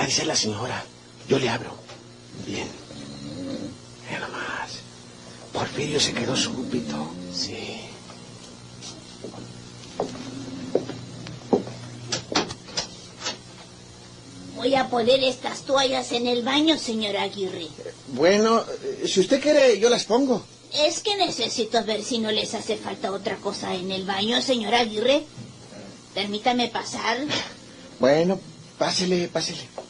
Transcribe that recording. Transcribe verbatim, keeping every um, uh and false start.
dice la señora. Yo le abro. Bien. Mira nomás. Porfirio se quedó súbito. Sí. Voy a poner estas toallas en el baño, señora Aguirre. Bueno, si usted quiere, yo las pongo. Es que necesito ver si no les hace falta otra cosa en el baño, señora Aguirre. Permítame pasar. Bueno, pásele, pásele.